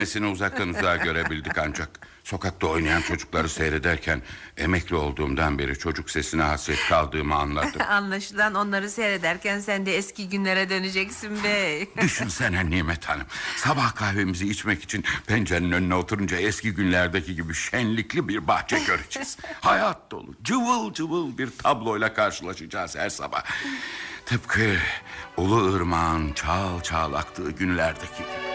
Seni uzaktan uzağa görebildik ancak. Sokakta oynayan çocukları seyrederken emekli olduğumdan beri çocuk sesine hasret kaldığımı anladım. Anlaşılan onları seyrederken sen de eski günlere döneceksin bey. Düşünsene Nimet Hanım, sabah kahvemizi içmek için pencerenin önüne oturunca eski günlerdeki gibi şenlikli bir bahçe göreceğiz. Hayat dolu, cıvıl cıvıl bir tabloyla karşılaşacağız her sabah. Tıpkı Ulu Irmak'ın çağıl çağıl aktığı günlerdeki gibi.